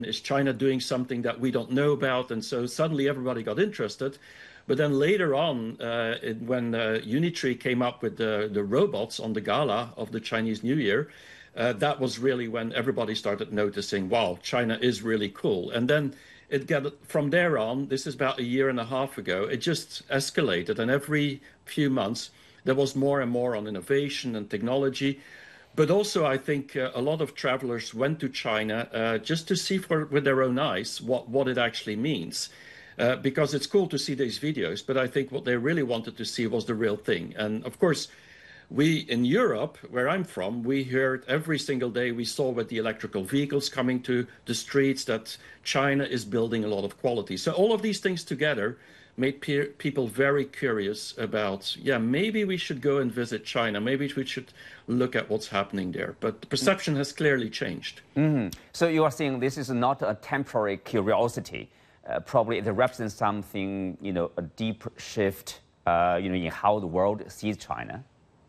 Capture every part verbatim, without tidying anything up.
Is China doing something that we don't know about? And so suddenly everybody got interested. But then later on, uh, it, when uh, Unitree came up with the, the robots on the gala of the Chinese New Year, uh, that was really when everybody started noticing, wow, China is really cool. And then it got from there on, this is about a year and a half ago, it just escalated. And every few months, there was more and more on innovation and technology. But also, I think uh, a lot of travelers went to China uh, just to see for, with their own eyes what, what it actually means. Uh, because it's cool to see these videos, but I think what they really wanted to see was the real thing. And of course, we in Europe, where I'm from, we heard every single day, we saw with the electrical vehicles coming to the streets that China is building a lot of quality. So all of these things together made pe people very curious about, yeah, maybe we should go and visit China. Maybe we should look at what's happening there. But the perception has clearly changed. Mm-hmm. So you are saying this is not a temporary curiosity. Uh, probably it represents something, you know, a deep shift, uh, you know, in how the world sees China.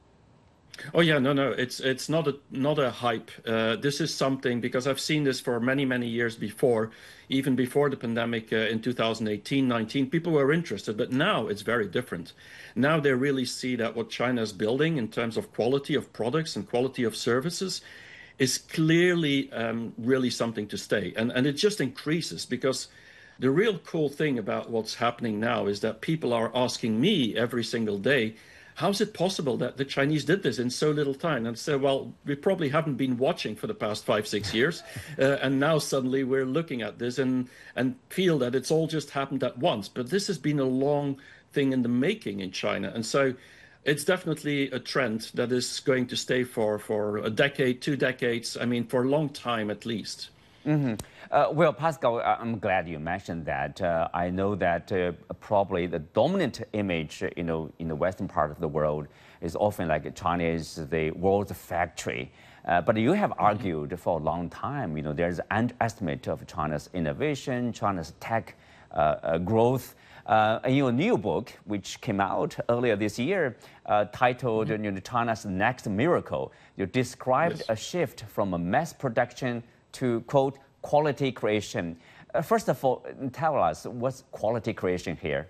Oh yeah, no, no, it's it's not a not a hype. Uh, this is something because I've seen this for many many years before, even before the pandemic uh, in two thousand eighteen, nineteen. People were interested, but now it's very different. Now they really see that what China is building in terms of quality of products and quality of services is clearly um, really something to stay, and and it just increases because. The real cool thing about what's happening now is that people are asking me every single day, how is it possible that the Chinese did this in so little time? And I say, well, we probably haven't been watching for the past five, six years. uh, and now suddenly we're looking at this and, and feel that it's all just happened at once. But this has been a long thing in the making in China. And so it's definitely a trend that is going to stay for, for a decade, two decades. I mean, for a long time at least. Mm-hmm. uh, well, Pascal, I'm glad you mentioned that. Uh, I know that uh, probably the dominant image, you know, in the western part of the world is often like China is the world's factory. Uh, but you have argued mm-hmm. for a long time, you know, there's an underestimate of China's innovation, China's tech uh, uh, growth. Uh, in your new book, which came out earlier this year, uh, titled mm-hmm. you know, China's Next Miracle, you described yes. a shift from a mass production to, quote, quality creation. Uh, first of all, tell us, what's quality creation here?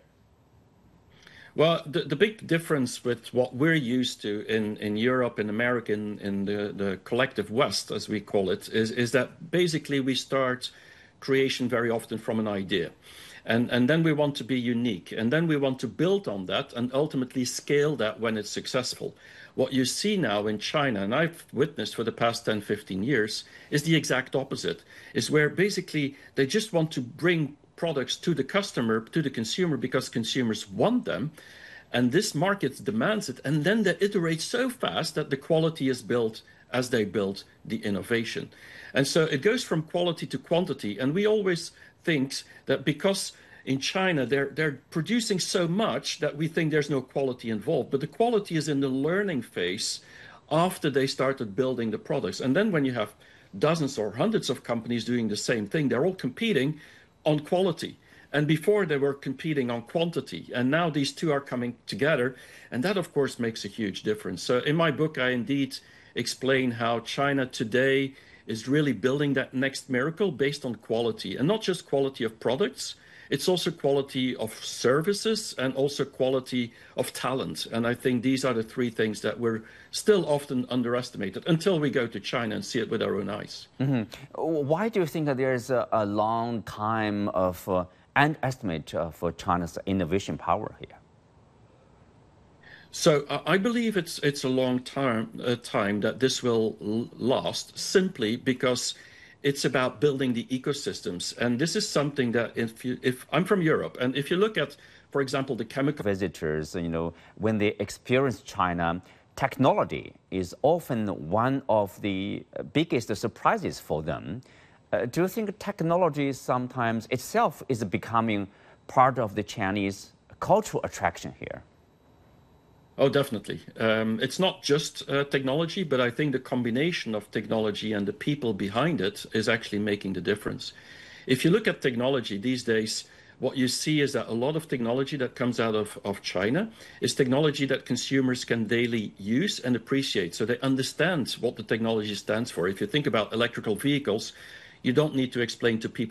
Well, the, the big difference with what we're used to in, in Europe, in America, in, in the, the collective West, as we call it, is, is that basically we start creation very often from an idea. And, and then we want to be unique. And then we want to build on that and ultimately scale that when it's successful. What you see now in China, and I've witnessed for the past ten, fifteen years, is the exact opposite. Is where basically they just want to bring products to the customer, to the consumer, because consumers want them. And this market demands it. And then they iterate so fast that the quality is built as they build the innovation. And so it goes from quality to quantity. And we always think that because in China, they're, they're producing so much that we think there's no quality involved. But the quality is in the learning phase after they started building the products. And then when you have dozens or hundreds of companies doing the same thing, they're all competing on quality. And before they were competing on quantity. And now these two are coming together. And that, of course, makes a huge difference. So in my book, I indeed explain how China today is really building that next miracle based on quality. And not just quality of products, it's also quality of services and also quality of talent. And I think these are the three things that we're still often underestimated until we go to China and see it with our own eyes. Mm-hmm. Why do you think that there's a, a long time of uh, underestimate uh, for China's innovation power here? So uh, I believe it's it's a long time, uh, time that this will last simply because it's about building the ecosystems. And this is something that if, you, if I'm from Europe, and if you look at, for example, the chemical visitors, you know, when they experience China, technology is often one of the biggest surprises for them. Uh, do you think technology sometimes itself is becoming part of the Chinese cultural attraction here? Oh, definitely. Um, it's not just uh, technology, but I think the combination of technology and the people behind it is actually making the difference. If you look at technology these days, what you see is that a lot of technology that comes out of, of China is technology that consumers can daily use and appreciate. So they understand what the technology stands for. If you think about electrical vehicles, you don't need to explain to people